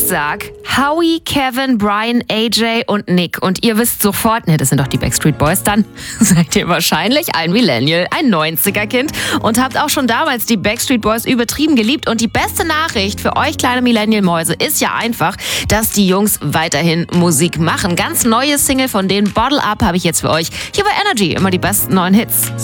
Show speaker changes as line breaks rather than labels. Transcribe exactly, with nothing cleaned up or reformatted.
sag Howie, Kevin, Brian, A J und Nick. Und ihr wisst sofort, ne, das sind doch die Backstreet Boys, dann seid ihr wahrscheinlich ein Millennial, ein neunziger-Kind und habt auch schon damals die Backstreet Boys übertrieben geliebt. Und die beste Nachricht für euch kleine Millennial-Mäuse ist ja einfach, dass die Jungs weiterhin Musik machen. Ganz neue Single von denen, Bottle Up, habe ich jetzt für euch. Hier bei Energy immer die besten neuen Hits.